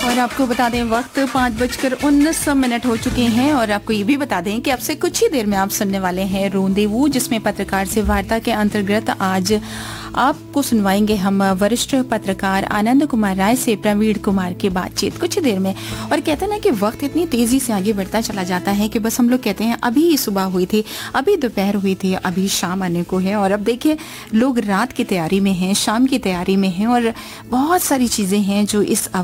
और आपको बता दें वक्त 5:19 हो चुके हैं और आपको ये भी बता दें कि अब से कुछ ही देर में आप सुनने वाले हैं रोंदेवू, जिसमें पत्रकार से वार्ता के अंतर्गत आज आपको सुनवाएंगे हम वरिष्ठ पत्रकार आनंद कुमार राय से प्रवीण कुमार की बातचीत कुछ ही देर में। और कहते हैं ना कि वक्त इतनी तेजी से आगे बढ़ता चला जाता है कि बस हम लोग कहते हैं अभी सुबह हुई थी, अभी दोपहर हुई थी, अभी शाम आने को है। और अब देखिए लोग रात की तैयारी में हैं, शाम की तैयारी में हैं और बहुत सारी चीजें हैं जो इस